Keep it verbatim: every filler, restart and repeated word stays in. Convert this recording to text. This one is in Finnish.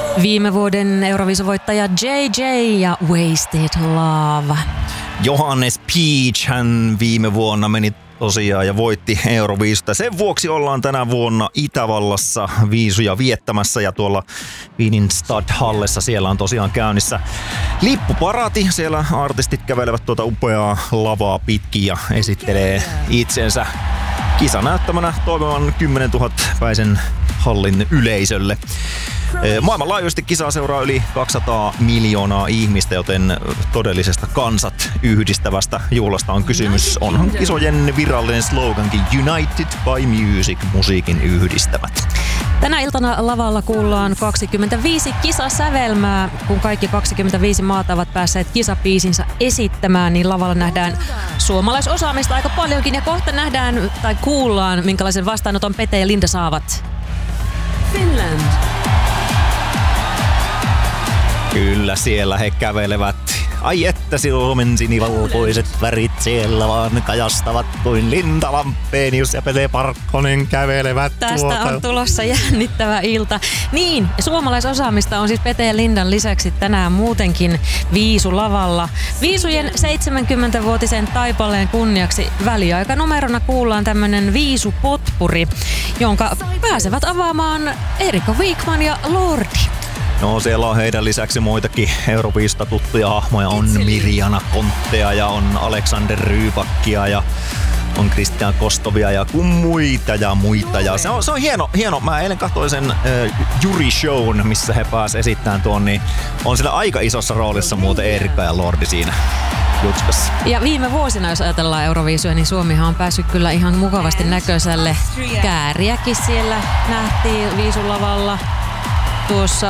Viime vuoden Euroviisuvoittaja J J ja Wasted Love. Johannes Peach hän viime vuonna meni tosiaan ja voitti Euroviisusta. Sen vuoksi ollaan tänä vuonna Itävallassa viisuja viettämässä ja tuolla Wienin Stadthallessa siellä on tosiaan käynnissä lippuparati. Siellä artistit kävelevät tuota upeaa lavaa pitkin ja esittelee itsensä kisanäyttämänä toimivan kymmenentuhatta päisen hallin yleisölle. Maailmanlaajuisesti kisaa seuraa yli kaksisataa miljoonaa ihmistä, joten todellisesta kansat yhdistävästä juhlasta on kysymys. Onhan kisojen virallinen slogankin United by Music, musiikin yhdistämät. Tänä iltana lavalla kuullaan kaksikymmentäviisi kisasävelmää. Kun kaikki kaksikymmentäviisi maata ovat päässeet kisapiisinsä esittämään, niin lavalla nähdään suomalaisosaamista aika paljonkin. Ja kohta nähdään tai kuullaan, minkälaisen vastaanoton Pete ja Linda saavat. Finland. Kyllä siellä he kävelevät. Ai että Suomen sinivalkoiset värit siellä vaan kajastavat kuin Linda Lampenius ja Pete Parkkonen kävelevät. Tästä tuota. on tulossa jännittävä ilta. Niin, suomalaisosaamista on siis Pete ja Lindan lisäksi tänään muutenkin viisulavalla. Viisujen seitsemänkymmenvuotisen taipaleen kunniaksi väliaikanumerona kuullaan tämmönen viisupotpuri, jonka pääsevät avaamaan Erika Wikman ja Lordi. No siellä on heidän lisäksi muitakin Euroviisusta tuttuja hahmoja. On Mirjana Kontteja ja on Alexander Rybakkia ja on Kristian Kostovia ja kun muita ja muita. Ja se on, se on hieno, hieno. Mä eilen katsoin sen äh, Juri Shown, missä he pääsivät esittämään tuon, niin on siellä aika isossa roolissa muuten Erika ja Lordi siinä jutskassa. Ja viime vuosina, jos ajatellaan Euroviisuja, niin Suomihan on päässyt kyllä ihan mukavasti näköiselle. Kääriäkin siellä nähtiin viisulavalla. Tuossa